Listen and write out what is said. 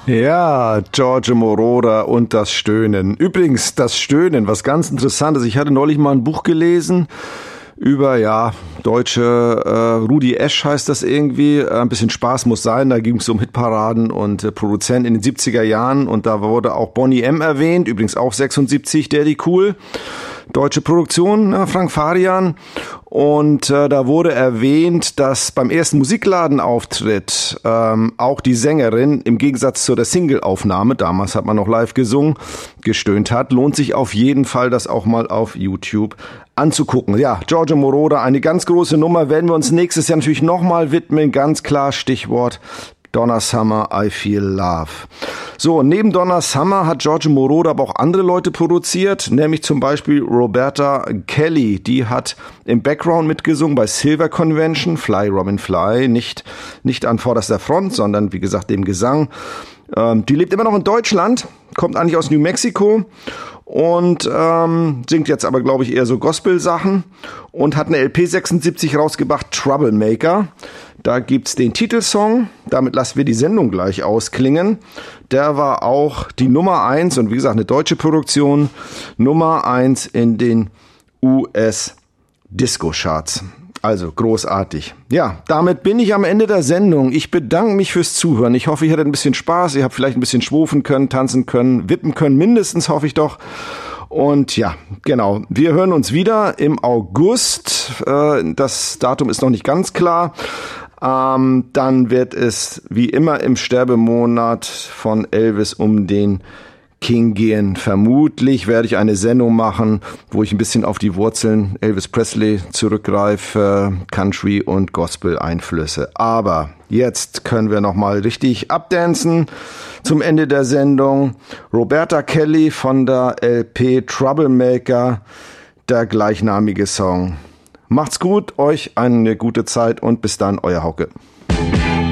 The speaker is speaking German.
Ja, Giorgio Moroder und das Stöhnen. Übrigens, das Stöhnen, was ganz Interessantes. Ich hatte neulich mal ein Buch gelesen über, deutsche Rudi Esch heißt das irgendwie. Ein bisschen Spaß muss sein. Da ging es um Hitparaden und Produzenten in den 70er Jahren. Und da wurde auch Boney M. erwähnt. Übrigens auch 76, Daddy Cool. Deutsche Produktion, Frank Farian. Und da wurde erwähnt, dass beim ersten Musikladenauftritt auch die Sängerin im Gegensatz zu der Singleaufnahme, damals hat man noch live gesungen, gestöhnt hat. Lohnt sich auf jeden Fall, das auch mal auf YouTube anzugucken. Ja, Giorgio Moroder, eine ganz große Nummer, werden wir uns nächstes Jahr natürlich nochmal widmen. Ganz klar Stichwort Donna Summer, I Feel Love. So, neben Donna Summer hat Giorgio Moroder aber auch andere Leute produziert, nämlich zum Beispiel Roberta Kelly. Die hat im Background mitgesungen bei Silver Convention, Fly Robin Fly, nicht an vorderster Front, sondern wie gesagt dem Gesang. Die lebt immer noch in Deutschland, kommt eigentlich aus New Mexico und singt jetzt aber, glaube ich, eher so Gospel-Sachen und hat eine LP 76 rausgebracht, Troublemaker. Da gibt's den Titelsong, damit lassen wir die Sendung gleich ausklingen. Der war auch die Nummer 1 und wie gesagt eine deutsche Produktion, Nummer 1 in den US-Disco-Charts. Also großartig. Ja, damit bin ich am Ende der Sendung. Ich bedanke mich fürs Zuhören. Ich hoffe, ihr hattet ein bisschen Spaß. Ihr habt vielleicht ein bisschen schwufen können, tanzen können, wippen können, mindestens hoffe ich doch. Und ja, genau. Wir hören uns wieder im August. Das Datum ist noch nicht ganz klar. Dann wird es wie immer im Sterbemonat von Elvis um den King gehen. Vermutlich werde ich eine Sendung machen, wo ich ein bisschen auf die Wurzeln Elvis Presley zurückgreife, Country- und Gospel-Einflüsse. Aber jetzt können wir nochmal richtig abdancen zum Ende der Sendung. Roberta Kelly von der LP Troublemaker, der gleichnamige Song. Macht's gut, euch eine gute Zeit und bis dann, euer Hauke.